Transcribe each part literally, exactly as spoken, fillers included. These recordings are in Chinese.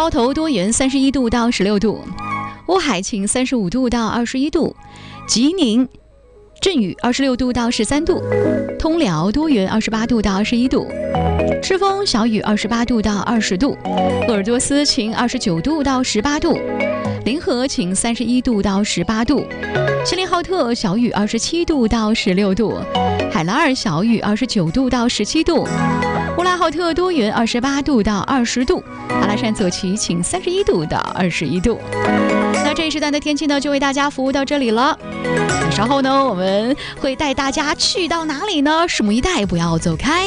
包头多云，三十一度到十六度；乌海晴，三十五度到二十一度；吉宁阵雨，二十六度到十三度；通辽多云，二十八度到二十一度；赤峰小雨，二十八度到二十度；鄂尔多斯晴，二十九度到十八度；临河晴，三十一度到十八度；锡林浩特小雨，二十七度到十六度；海拉尔小雨，二十九度到十七度；呼和浩特多云，二十八度到二十度；阿拉善左旗晴，三十一度到二十一度。那这一时段的天气呢，就为大家服务到这里了。稍后呢，我们会带大家去到哪里呢？拭目以待，不要走开。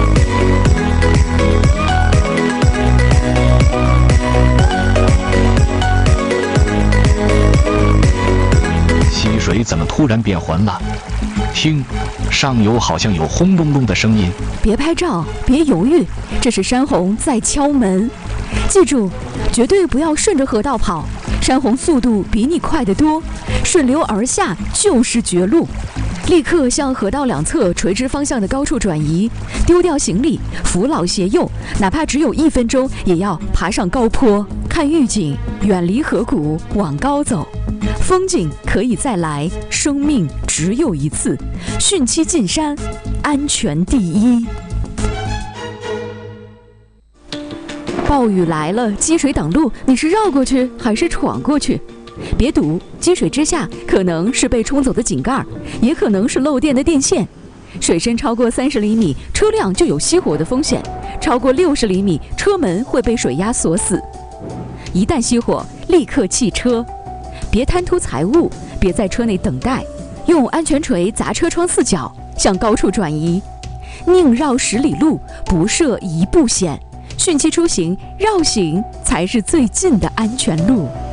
溪水怎么突然变浑了？听，上游好像有轰隆隆的声音。 别拍照，别犹豫，这是山洪在敲门。记住，绝对不要顺着河道跑，山洪速度比你快得多，顺流而下就是绝路。立刻向河道两侧垂直方向的高处转移，丢掉行李，扶老携幼，哪怕只有一分钟，也要爬上高坡，看预警，远离河谷，往高走。风景可以再来，生命只有一次，汛期进山，安全第一。暴雨来了，积水挡路，你是绕过去还是闯过去？别赌，积水之下可能是被冲走的井盖，也可能是漏电的电线。水深超过三十厘米，车辆就有熄火的风险；超过六十厘米，车门会被水压锁死。一旦熄火，立刻弃车。别贪图财物，别在车内等待，用安全锤砸车窗四角，向高处转移。宁绕十里路，不涉一步险。汛期出行，绕行才是最近的安全路。